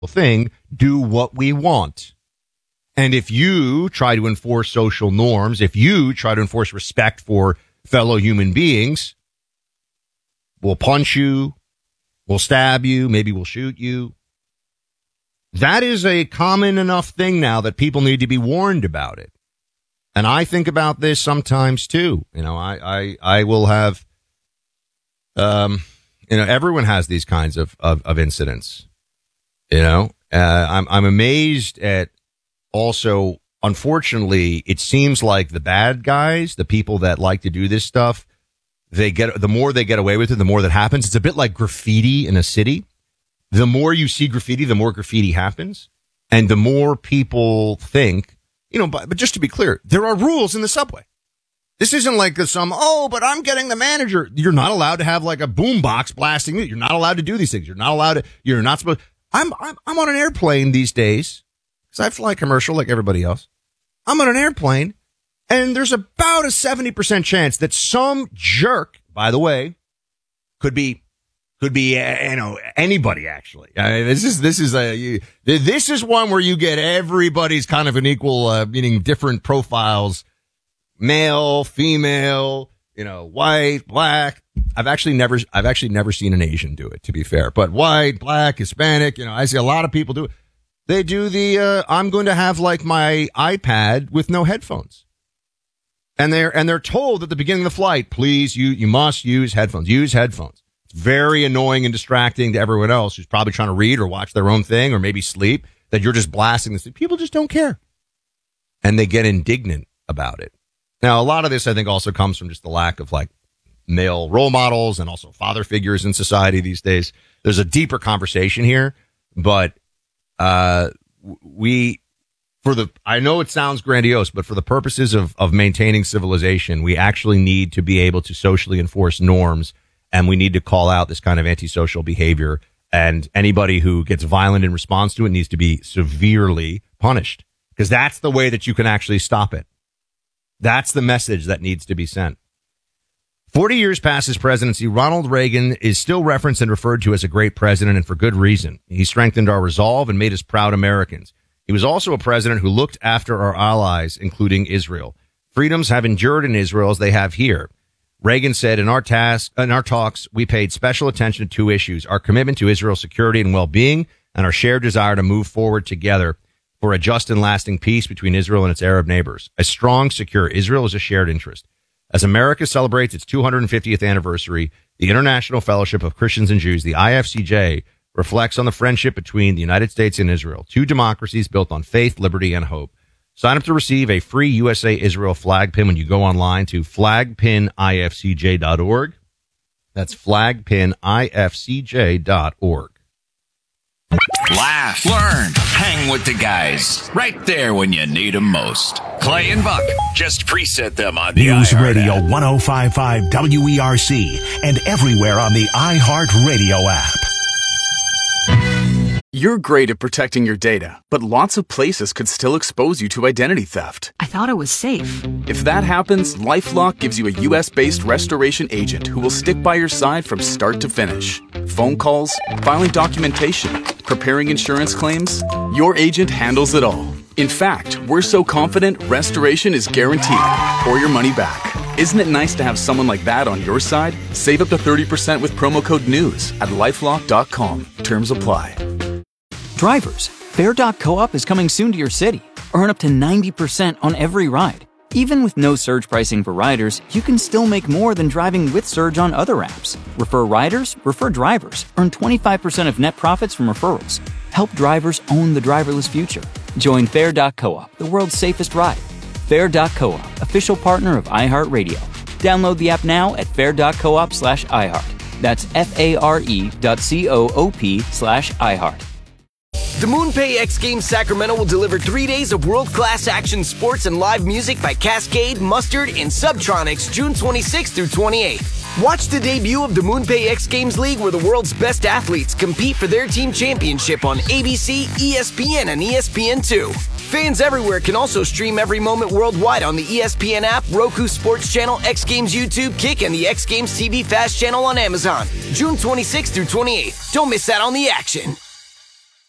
thing, do what we want. And if you try to enforce social norms, if you try to enforce respect for fellow human beings, we'll punch you, we'll stab you, maybe we'll shoot you. That is a common enough thing now that people need to be warned about it. And I think about this sometimes too. You know, I will have, everyone has these kinds of incidents. You know, I'm amazed at also, unfortunately, it seems like the bad guys, the people that like to do this stuff, the more they get away with it, the more that happens. It's a bit like graffiti in a city. The more you see graffiti, the more graffiti happens. And the more people think, but just to be clear, there are rules in the subway. This isn't like but I'm getting the manager. You're not allowed to have like a boombox blasting music. You're not allowed to do these things. You're not supposed. I'm on an airplane these days because I fly commercial like everybody else. I'm on an airplane and there's about a 70% chance that some jerk, by the way, could be anybody actually. This is one where you get everybody's kind of an equal, meaning different profiles, male, female, white, black. I've actually never seen an Asian do it, to be fair, but white, black, Hispanic, I see a lot of people do it. They do I'm going to have like my iPad with no headphones. And they're told at the beginning of the flight, please, you must use headphones. Use headphones. It's very annoying and distracting to everyone else who's probably trying to read or watch their own thing or maybe sleep, that you're just blasting this. People just don't care. And they get indignant about it. Now, a lot of this, I think, also comes from just the lack of like male role models and also father figures in society these days. There's a deeper conversation here, but I know it sounds grandiose, but for the purposes of maintaining civilization, we actually need to be able to socially enforce norms, and we need to call out this kind of antisocial behavior, and anybody who gets violent in response to it needs to be severely punished, because that's the way that you can actually stop it. That's the message that needs to be sent. 40 years past his presidency, Ronald Reagan is still referenced and referred to as a great president, and for good reason. He strengthened our resolve and made us proud Americans. He was also a president who looked after our allies, including Israel. Freedoms have endured in Israel as they have here. Reagan said, in our talks, we paid special attention to two issues: our commitment to Israel's security and well-being, and our shared desire to move forward together for a just and lasting peace between Israel and its Arab neighbors. A strong, secure Israel is a shared interest. As America celebrates its 250th anniversary, the International Fellowship of Christians and Jews, the IFCJ, reflects on the friendship between the United States and Israel, two democracies built on faith, liberty, and hope. Sign up to receive a free USA Israel flag pin when you go online to flagpinifcj.org. That's flagpinifcj.org. Laugh, learn, hang with the guys. Right there when you need them most. Clay and Buck, just preset them on the News iHeart Radio app. 105.5 WERC and everywhere on the iHeart Radio app. You're great at protecting your data, but lots of places could still expose you to identity theft. I thought it was safe. If that happens, LifeLock gives you a U.S.-based restoration agent who will stick by your side from start to finish. Phone calls, filing documentation, preparing insurance claims, your agent handles it all. In fact, we're so confident restoration is guaranteed or your money back. Isn't it nice to have someone like that on your side? Save up to 30% with promo code NEWS at LifeLock.com. Terms apply. Drivers, Fare.coop is coming soon to your city. Earn up to 90% on every ride. Even with no surge pricing for riders, you can still make more than driving with surge on other apps. Refer riders, refer drivers. Earn 25% of net profits from referrals. Help drivers own the driverless future. Join Fare.coop, the world's safest ride. Fare.coop, official partner of iHeartRadio. Download the app now at fare.coop/iHeart. That's FARE.coop/iHeart. The MoonPay X Games Sacramento will deliver 3 days of world-class action sports and live music by Cascade, Mustard, and Subtronics June 26th through 28th. Watch the debut of the MoonPay X Games League, where the world's best athletes compete for their team championship on ABC, ESPN, and ESPN2. Fans everywhere can also stream every moment worldwide on the ESPN app, Roku Sports Channel, X Games YouTube, Kick, and the X Games TV Fast channel on Amazon. June 26th through 28th. Don't miss out on the action.